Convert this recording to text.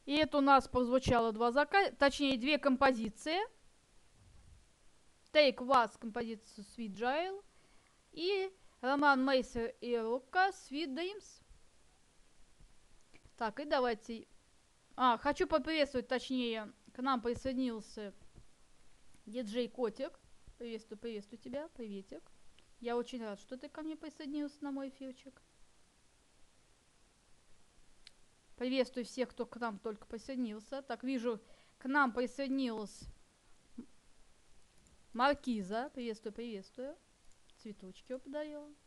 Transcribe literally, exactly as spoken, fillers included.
И это у нас прозвучало два заказа, точнее две композиции. Take Was, композицию Sweet Jail. И Роман Мейсер и Рука Sweet Dreams. Так, и давайте... А, хочу поприветствовать, точнее, к нам присоединился диджей Котик. Приветствую, приветствую тебя, приветик. Я очень рад, что ты ко мне присоединился на мой эфирчик. Приветствую всех, кто к нам только присоединился. Так, вижу, к нам присоединилась Маркиза. Приветствую, приветствую. Цветочки я подарила.